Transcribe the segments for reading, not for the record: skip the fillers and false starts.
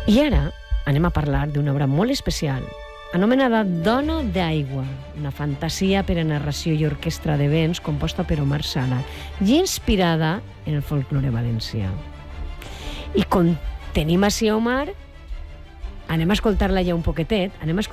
I ara anem a parlar d'una obra molt especial, anomenada Dona d'aigua, una fantasia per a narració i orquestra de vents composta per Omar Sala i inspirada en el folklore valencià. I com tenim així Omar, anem a escoltar-la ja un poquetet,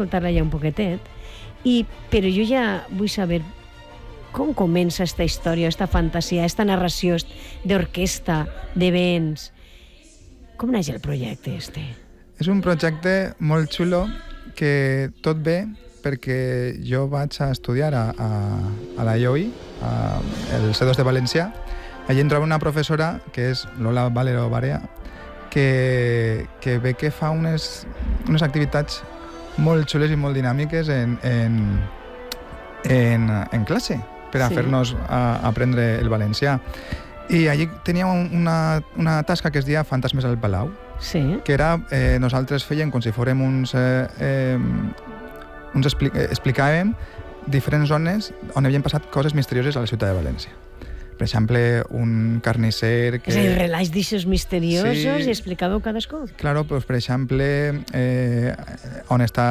però jo ja vull saber com comença esta història, esta fantasia, esta narració d'orquestra, de vents. Com neix el projecte este? És un projecte molt xulo que tot ve perquè jo vaig a estudiar a la IOI, el C2 de València. Allí em trobo una professora, que és Lola Valero Barea, que ve que fa unes activitats molt xules i molt dinàmiques en classe per a fer-nos aprendre el valencià. I allí teníem una tasca que es deia Fantasmes al Palau, que era, nosaltres fèiem com si fórem explicàvem diferents zones on havien passat coses misterioses a la ciutat de València. Per exemple, un carnisser que... És a dir, relaix d'aixos misteriosos i explicàveu cadascú? Claro, pues, per exemple, on està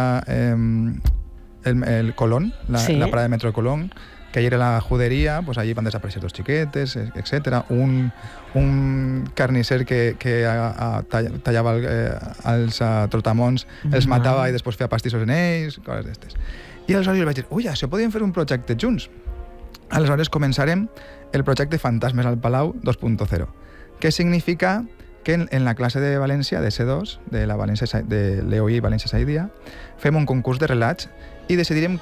el Colón, la parada de metro de Colón, que allí era la juderia, pues allí van desaparèixer dos xiquetes, etc. Un carnisser que tallava els trotamons, els matava i després feia pastissos en ells, coses d'estes. I aleshores jo vaig dir, ui, això podíem fer un projecte junts. Aleshores començarem el projecte Fantasmes al Palau 2.0, que significa que en la classe de València, de C2, de l'EOI València Saidia, fem un concurs de relats i decidirem